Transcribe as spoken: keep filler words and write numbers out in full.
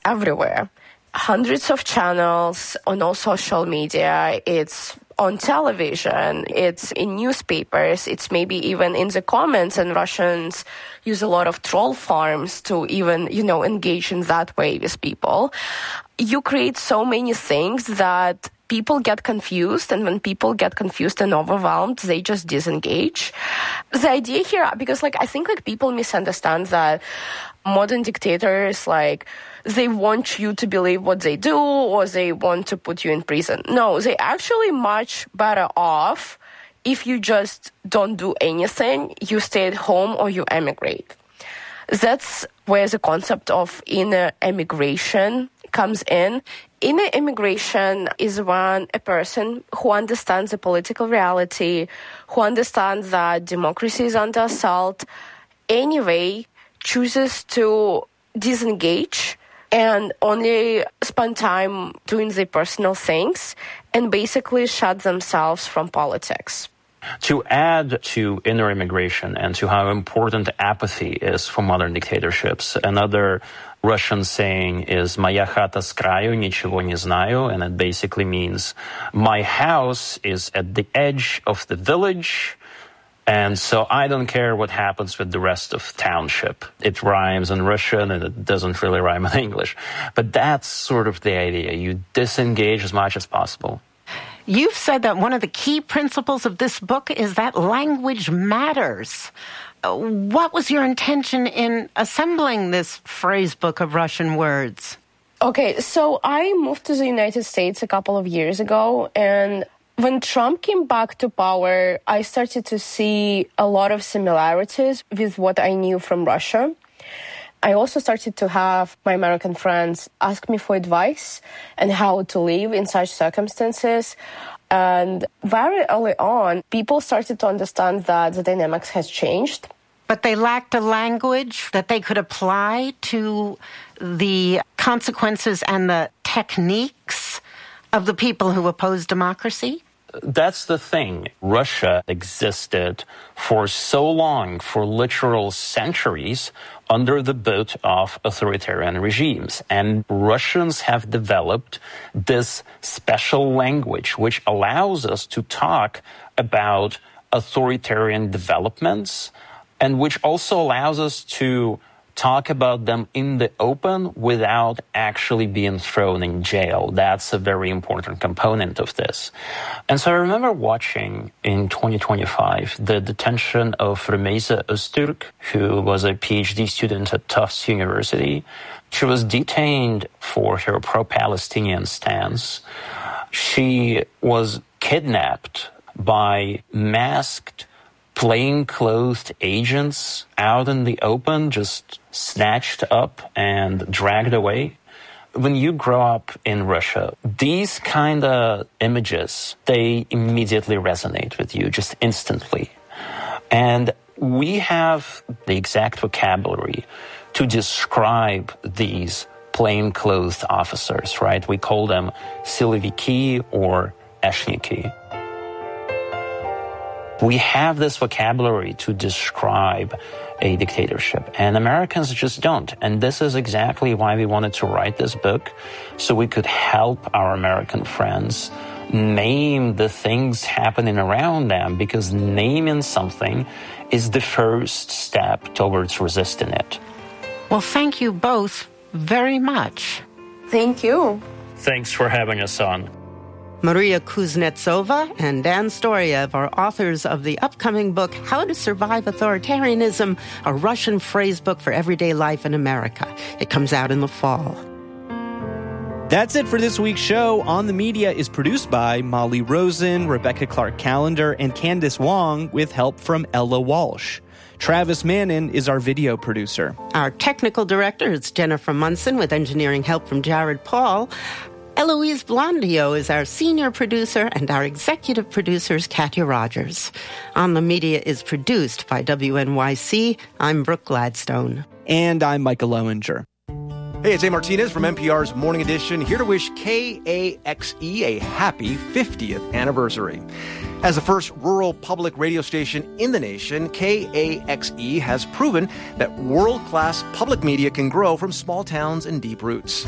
everywhere. Hundreds of channels on all social media. It's on television, it's in newspapers, it's maybe even in the comments, and Russians use a lot of troll farms to even, you know, engage in that way with people. You create so many things that people get confused, and when people get confused and overwhelmed, they just disengage. The idea here, because like I think like people misunderstand that modern dictators, like, they want you to believe what they do, or they want to put you in prison. No, they actually much better off if you just don't do anything, you stay at home or you emigrate. That's where the concept of inner emigration comes in. Inner immigration is when a person who understands the political reality, who understands that democracy is under assault, anyway, chooses to disengage and only spend time doing their personal things and basically shut themselves from politics. To add to inner immigration and to how important apathy is for modern dictatorships, another Russian saying is «Моя хата с краю, ничего не знаю», and it basically means my house is at the edge of the village, and so I don't care what happens with the rest of township. It rhymes in Russian and it doesn't really rhyme in English. But that's sort of the idea. You disengage as much as possible. You've said that one of the key principles of this book is that language matters. What was your intention in assembling this phrase book of Russian words? Okay, so I moved to the United States a couple of years ago, and when Trump came back to power, I started to see a lot of similarities with what I knew from Russia. I also started to have my American friends ask me for advice and how to live in such circumstances. And very early on, people started to understand that the dynamics has changed. But they lacked a language that they could apply to the consequences and the techniques of the people who oppose democracy? That's the thing. Russia existed for so long, for literal centuries, under the boot of authoritarian regimes. And Russians have developed this special language which allows us to talk about authoritarian developments and which also allows us to talk about them in the open without actually being thrown in jail. That's a very important component of this. And so I remember watching in twenty twenty-five the detention of Rumeysa Öztürk, who was a PhD student at Tufts University. She was detained for her pro-Palestinian stance. She was kidnapped by masked plainclothed agents out in the open, just snatched up and dragged away. When you grow up in Russia, these kind of images, they immediately resonate with you, just instantly. And we have the exact vocabulary to describe these plainclothed officers, right? We call them siloviki or eshniki. We have this vocabulary to describe a dictatorship, and Americans just don't. And this is exactly why we wanted to write this book, so we could help our American friends name the things happening around them, because naming something is the first step towards resisting it. Well, thank you both very much. Thank you. Thanks for having us on. Maria Kuznetsova and Dan Storyev are authors of the upcoming book, How to Survive Authoritarianism, a Russian phrase book for everyday life in America. It comes out in the fall. That's it for this week's show. On the Media is produced by Molly Rosen, Rebecca Clark-Callender, and Candace Wong, with help from Ella Walsh. Travis Mannin is our video producer. Our technical director is Jennifer Munson, with engineering help from Jared Paul. Eloise Blondio is our senior producer, and our executive producer is Katya Rogers. On the Media is produced by W N Y C. I'm Brooke Gladstone. And I'm Micah Loewinger. Hey, it's A. Martinez from N P R's Morning Edition, here to wish K A X E a happy fiftieth anniversary. As the first rural public radio station in the nation, K A X E has proven that world-class public media can grow from small towns and deep roots.